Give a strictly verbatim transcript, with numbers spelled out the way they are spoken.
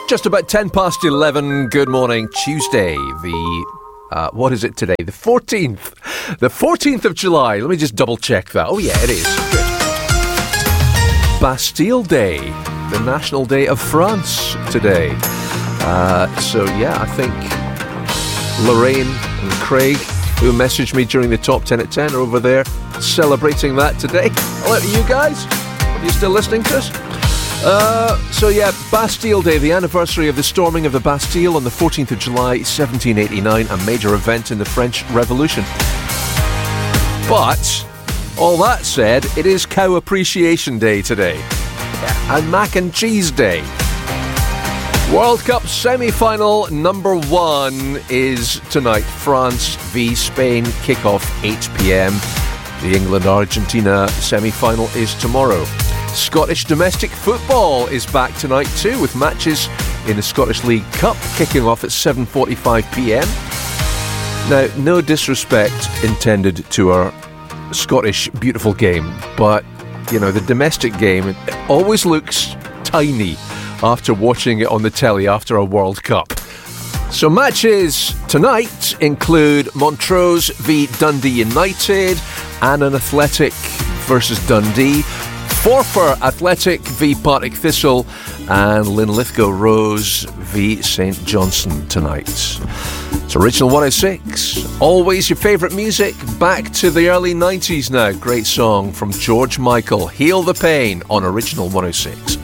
Just about ten past eleven. Good morning. Tuesday, the... Uh, what is it today? The fourteenth. The fourteenth of July. Let me just double check that. Oh, yeah, it is. Good. Bastille Day. The National Day of France today. Uh, so, yeah, I think Lorraine and Craig, who messaged me during the Top ten at ten, are over there celebrating that today. Hello to you guys. Are you still listening to us? Uh, so yeah, Bastille Day, the anniversary of the storming of the Bastille on the fourteenth of July, seventeen eighty-nine, a major event in the French Revolution. But, all that said, it is Cow Appreciation Day today. Yeah, and Mac and Cheese Day. World Cup semi-final number one is tonight. France v Spain, kickoff eight p.m. The England-Argentina semi-final is tomorrow. Scottish domestic football is back tonight too, with matches in the Scottish League Cup kicking off at seven forty-five p.m. Now, no disrespect intended to our Scottish beautiful game, but, you know, the domestic game always looks tiny after watching it on the telly after a World Cup. So matches tonight include Montrose v Dundee United, Annan Athletic versus Dundee, Forfar Athletic v Partick Thistle, and Linlithgow Rose v St Johnstone tonight. It's Original one oh six. Always your favourite music. Back to the early nineties now. Great song from George Michael, Heal the Pain, on Original one oh six.